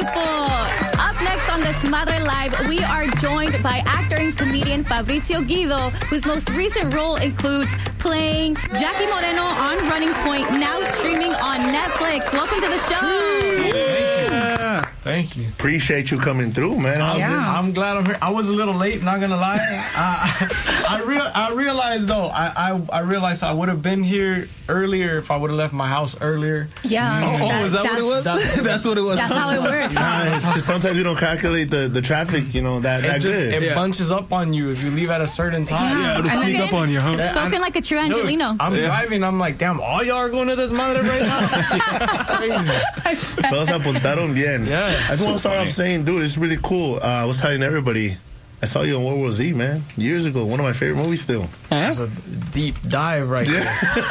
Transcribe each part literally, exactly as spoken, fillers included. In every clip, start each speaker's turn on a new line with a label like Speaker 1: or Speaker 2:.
Speaker 1: people. Up next on Desmadre Live, we are joined by actor and comedian Fabricio Guido, whose most recent role includes playing Jackie Moreno on Running Point, now streaming on Netflix. Welcome to the show.
Speaker 2: Yeah. Thank you.
Speaker 3: Appreciate you coming through, man.
Speaker 2: I was,
Speaker 4: Yeah.
Speaker 2: I'm glad I'm here. I was a little late, not gonna lie. I, I, real, I realized though, I, I, I realized I would have been here earlier if I would have left my house earlier.
Speaker 4: Yeah.
Speaker 5: Oh,
Speaker 4: That-
Speaker 5: is that what it was?
Speaker 2: that's-
Speaker 5: That's what it was.
Speaker 4: That's how it works.
Speaker 3: Nah, it's 'cause sometimes we don't calculate the, the traffic, you know, that,
Speaker 2: It
Speaker 3: that
Speaker 2: just
Speaker 3: good.
Speaker 2: it
Speaker 5: Yeah.
Speaker 2: bunches up on you if you leave at a certain time.
Speaker 5: Yeah, it'll
Speaker 4: And
Speaker 5: sneak
Speaker 1: then-
Speaker 5: up on you, huh?
Speaker 2: Yeah.
Speaker 1: Spoken like a true
Speaker 2: Dude,
Speaker 1: Angelino.
Speaker 2: I'm driving. I'm like, damn, all y'all are going to this madre right now. Crazy.
Speaker 3: Todos apuntaron bien.
Speaker 2: Yes.
Speaker 3: I just want to start off saying, dude, it's really cool. Uh, I was telling everybody, I saw you on World War Z, man, years ago. One of my favorite movies still.
Speaker 2: It's a deep dive right there.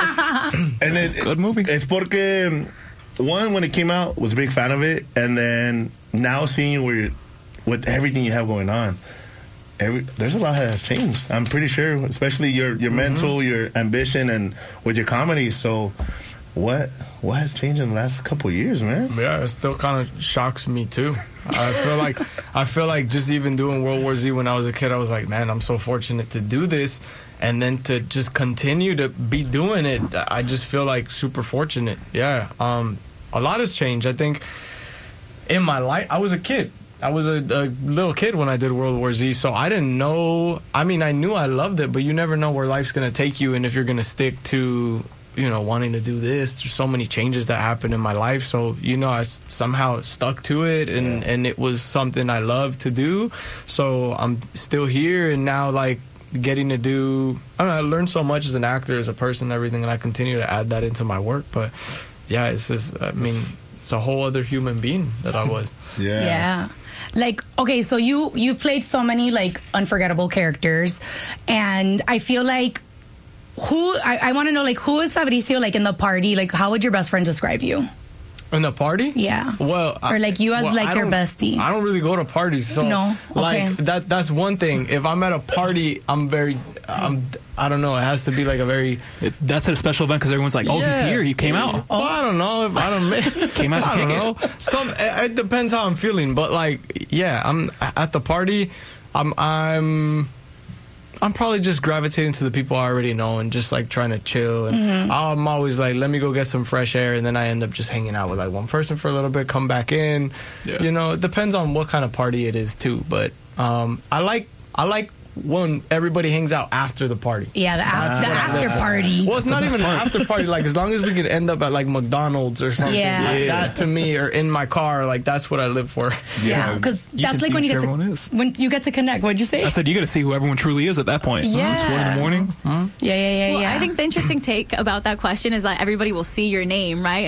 Speaker 3: And it,
Speaker 5: Good movie.
Speaker 3: It's porque, one, when it came out, was a big fan of it. And then now seeing where, you're- with everything you have going on, every, there's a lot that has changed. I'm pretty sure, especially your, your mental, your ambition, and with your comedy. So what what has changed in the last couple of years, man?
Speaker 2: Yeah, it still kind of shocks me too. I feel like I feel like just even doing World War Z when I was a kid, I was like, man, I'm so fortunate to do this, and then to just continue to be doing it, I just feel like super fortunate. Yeah, um, a lot has changed. I think in my life, I was a kid. I was a, a little kid when I did World War Z, so I didn't know. I mean, I knew I loved it, but you never know where life's gonna take you, and if you're gonna stick to, you know, wanting to do this. There's so many changes that happened in my life, so you know, I s- somehow stuck to it, and and it was something I loved to do. So I'm still here, and now like getting to do. I don't know. I learned so much as an actor, as a person, everything, and I continue to add that into my work. But yeah, it's just. I mean, it's a whole other human being that I was.
Speaker 4: Yeah. Like, okay, so you you've played so many like unforgettable characters, and I feel like who I, I want to know like who is Fabricio like in the party? Like, how would your best friend describe you?
Speaker 2: In the party?
Speaker 4: Yeah.
Speaker 2: Well,
Speaker 4: Or like you as
Speaker 2: well,
Speaker 4: like
Speaker 2: I
Speaker 4: their
Speaker 2: don't-
Speaker 4: bestie.
Speaker 2: I don't really go to parties, so
Speaker 4: No?
Speaker 2: like
Speaker 4: Okay.
Speaker 2: that. That's one thing. If I'm at a party, I'm very. I'm. I don't know. It has to be like a very.
Speaker 5: It, that's a special event because everyone's like, "Oh, he's
Speaker 2: Yeah.
Speaker 5: here. He came out."
Speaker 2: Well, I don't know if I don't.
Speaker 5: Came out to
Speaker 2: I don't
Speaker 5: kick
Speaker 2: know.
Speaker 5: it.
Speaker 2: Some. It, it depends how I'm feeling, but like, yeah, I'm at the party. I'm. I'm. I'm probably just gravitating to the people I already know and just like trying to chill. And
Speaker 4: Mm-hmm.
Speaker 2: I'm always like, let me go get some fresh air, and then I end up just hanging out with like one person for a little bit, come back in.
Speaker 5: Yeah.
Speaker 2: You know, it depends on what kind of party it is too. But um, I like I like when everybody hangs out after the party.
Speaker 4: Yeah, the, af- the
Speaker 2: what I
Speaker 4: after
Speaker 2: live for.
Speaker 4: party.
Speaker 2: Well, it's not even an after party. Like, as long as we could end up at like McDonald's or something,
Speaker 4: Yeah.
Speaker 2: like
Speaker 5: Yeah.
Speaker 2: that to me, or in my car, like that's what I live for.
Speaker 4: Yeah, because
Speaker 5: You
Speaker 4: that's
Speaker 5: can
Speaker 4: like
Speaker 5: see
Speaker 4: when you
Speaker 5: who
Speaker 4: get to
Speaker 5: everyone is.
Speaker 4: when you get to connect. What'd you say?
Speaker 5: I said you got to see who everyone truly is at that point.
Speaker 4: Yeah.
Speaker 5: It's one in the morning.
Speaker 4: yeah, yeah, yeah,
Speaker 1: Well,
Speaker 4: yeah.
Speaker 1: I think the interesting take about that question is that everybody will see your name, right?